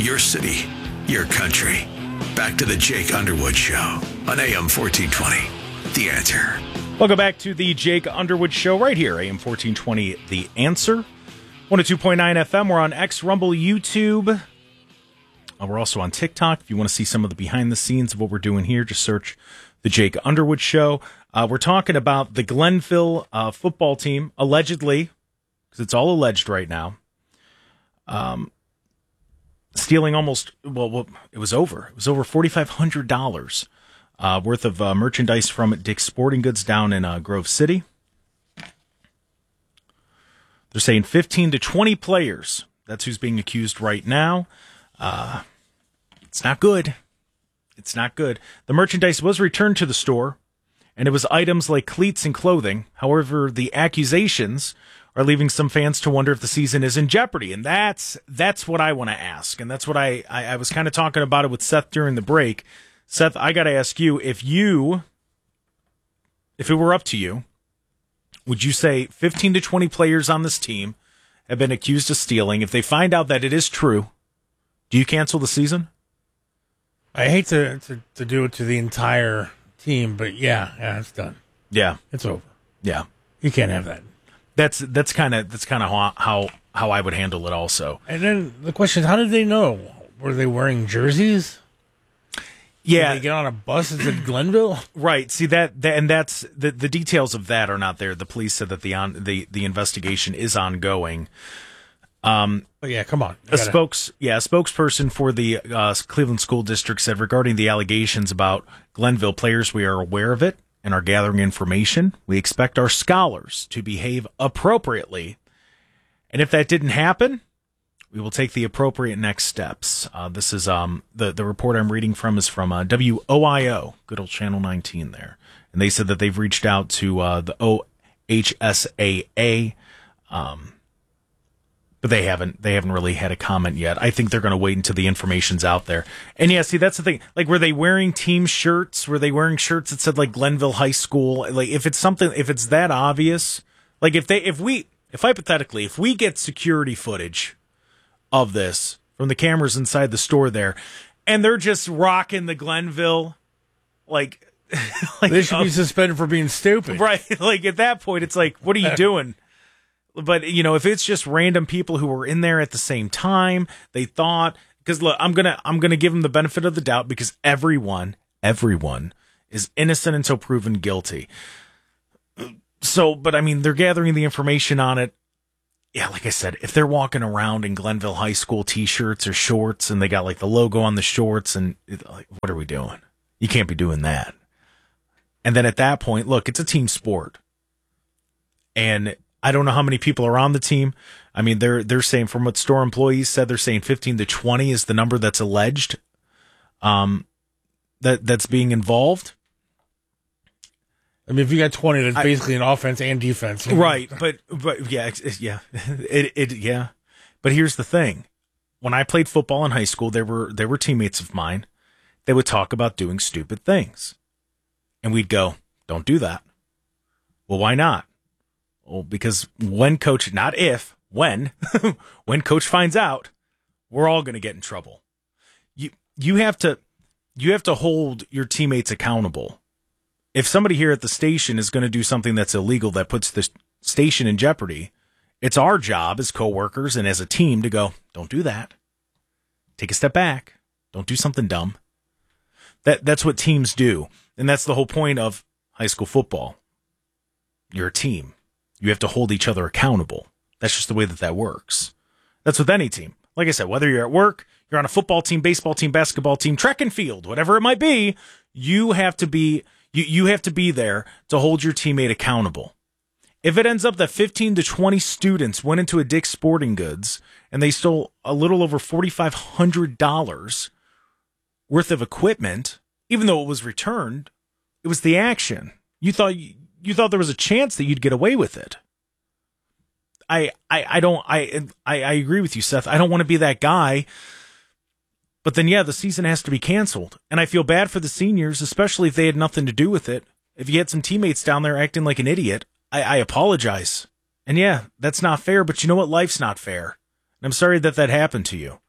your city, your country. Back to the Jake Underwood Show on AM 1420. The Answer. Welcome back to the Jake Underwood Show right here, AM 1420, The Answer. 102.9 FM. We're on X, Rumble, YouTube. We're also on TikTok. If you want to see some of the behind the scenes of what we're doing here, just search the Jake Underwood Show. We're talking about the Glenville football team, allegedly, because it's all alleged right now, stealing almost, it was over $4,500 worth of merchandise from Dick's Sporting Goods down in Grove City. They're saying 15 to 20 players. That's who's being accused right now. It's not good. It's not good. The merchandise was returned to the store, and it was items like cleats and clothing. However, the accusations are leaving some fans to wonder if the season is in jeopardy. And that's what I want to ask. And that's what I was kind of talking about it with Seth during the break. Seth, I got to ask you, if it were up to you, would you say 15 to 20 players on this team have been accused of stealing? If they find out that it is true, do you cancel the season? I hate to do it to the entire team, but yeah, it's done. Yeah, it's over. Yeah, you can't have that. That's kind of how I would handle it also. And then the question is, how did they know? Were they wearing jerseys? Yeah, did they get on a bus at Glenville? Right. See that's the details of that are not there. The police said that the investigation is ongoing. But yeah, come on. A spokesperson for the Cleveland School District said regarding the allegations about Glenville players, we are aware of it and are gathering information. We expect our scholars to behave appropriately. And if that didn't happen, we will take the appropriate next steps. This is the report I'm reading from is from WOIO, good old Channel 19 there. And they said that they've reached out to the OHSAA, but they haven't really had a comment yet. I think they're going to wait until the information's out there. And yeah, see, that's the thing. Like, were they wearing team shirts? Were they wearing shirts that said like Glenville High School? Like, if it's that obvious, like if hypothetically we get security footage of this from the cameras inside the store there, and they're just rocking the Glenville, like they should be suspended for being stupid, right? Like at that point, it's like, what are you doing? But, if it's just random people who were in there at the same time, they thought, because look, I'm going to give them the benefit of the doubt because everyone is innocent until proven guilty. So, but I mean, they're gathering the information on it. Yeah, like I said, if they're walking around in Glenville High School t-shirts or shorts and they got like the logo on the shorts and like, what are we doing? You can't be doing that. And then at that point, look, it's a team sport. And I don't know how many people are on the team. I mean, they're saying, from what store employees said, they're saying 15 to 20 is the number that's alleged, that's being involved. I mean, if you got 20, that's basically an offense and defense, right? But yeah, yeah. But here's the thing: when I played football in high school, there were teammates of mine. They would talk about doing stupid things, and we'd go, "Don't do that." Well, why not? Well, because when coach finds out, we're all going to get in trouble. You have to hold your teammates accountable. If somebody here at the station is going to do something that's illegal that puts the station in jeopardy, it's our job as coworkers and as a team to go, don't do that. Take a step back. Don't do something dumb. That's what teams do. And that's the whole point of high school football. You're a team. You have to hold each other accountable. That's just the way that works. That's with any team. Like I said, whether you're at work, you're on a football team, baseball team, basketball team, track and field, whatever it might be, you have to be there to hold your teammate accountable. If it ends up that 15 to 20 students went into a Dick's Sporting Goods and they stole a little over $4,500 worth of equipment, even though it was returned, it was the action. You thought there was a chance that you'd get away with it. I agree with you, Seth. I don't want to be that guy. But then, yeah, the season has to be canceled. And I feel bad for the seniors, especially if they had nothing to do with it. If you had some teammates down there acting like an idiot, I apologize. And yeah, that's not fair. But you know what? Life's not fair. And I'm sorry that happened to you.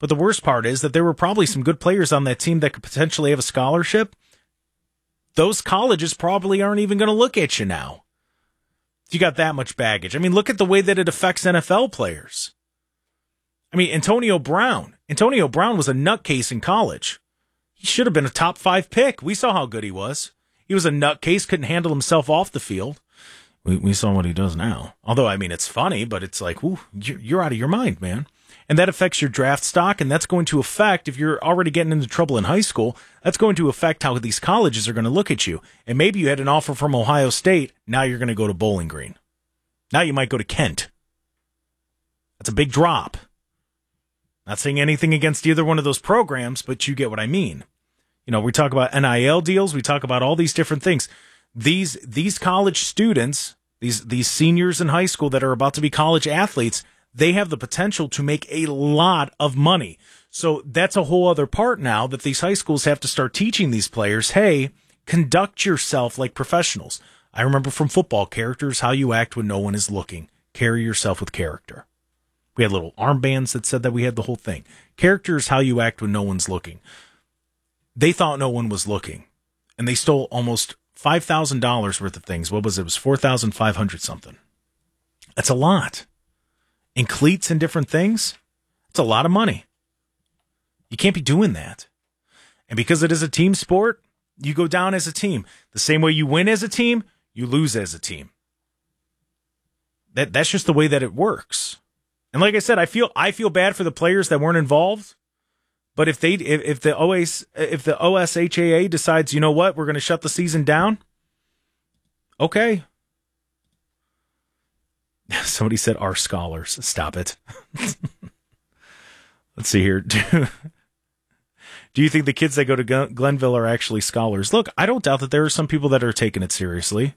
But the worst part is that there were probably some good players on that team that could potentially have a scholarship. Those colleges probably aren't even going to look at you now. You got that much baggage. I mean, look at the way that it affects NFL players. I mean, Antonio Brown. Antonio Brown was a nutcase in college. He should have been a top 5 pick. We saw how good he was. He was a nutcase, couldn't handle himself off the field. We saw what he does now. Although, I mean, it's funny, but it's like, ooh, you're out of your mind, man. And that affects your draft stock, and that's going to affect, if you're already getting into trouble in high school, that's going to affect how these colleges are going to look at you. And maybe you had an offer from Ohio State, now you're going to go to Bowling Green. Now you might go to Kent. That's a big drop. Not saying anything against either one of those programs, but you get what I mean. You know, we talk about NIL deals, we talk about all these different things. These college students, these seniors in high school that are about to be college athletes, they have the potential to make a lot of money. So that's a whole other part now that these high schools have to start teaching these players, hey, conduct yourself like professionals. I remember from football, characters, how you act when no one is looking. Carry yourself with character. We had little armbands that said that. We had the whole thing. Character is how you act when no one's looking. They thought no one was looking, and they stole almost $5,000 worth of things. What was it? It was $4,500 something. That's a lot. In cleats and different things, it's a lot of money. You can't be doing that. And because it is a team sport, you go down as a team. The same way you win as a team, you lose as a team. That's just the way that it works. And like I said, I feel bad for the players that weren't involved. But if the OSHAA decides, you know what, we're going to shut the season down, okay. Somebody said our scholars. Stop it. Let's see here. Do you think the kids that go to Glenville are actually scholars? Look, I don't doubt that there are some people that are taking it seriously.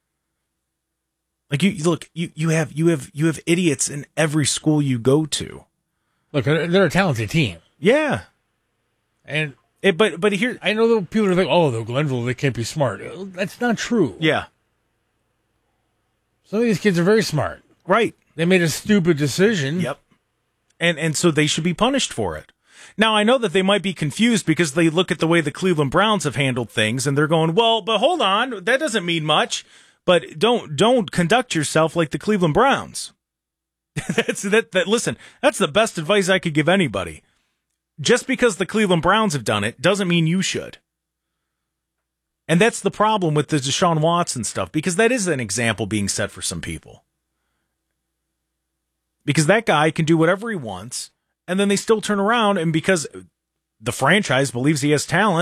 Like you have idiots in every school you go to. Look, they're a talented team. Yeah. And but here, I know that people are like, oh, the Glenville, they can't be smart. That's not true. Yeah. Some of these kids are very smart. Right. They made a stupid decision. Yep. And so they should be punished for it. Now, I know that they might be confused because they look at the way the Cleveland Browns have handled things and they're going, well, but hold on, that doesn't mean much. But don't conduct yourself like the Cleveland Browns. Listen, that's the best advice I could give anybody. Just because the Cleveland Browns have done it doesn't mean you should. And that's the problem with the Deshaun Watson stuff, because that is an example being set for some people. Because that guy can do whatever he wants, and then they still turn around, and because the franchise believes he has talent,